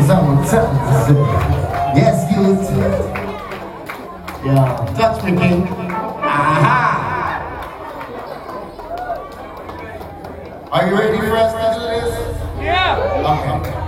something. Yes, good. Yeah, touch me, King. Aha! Are you ready for us to do this? Yeah! Okay.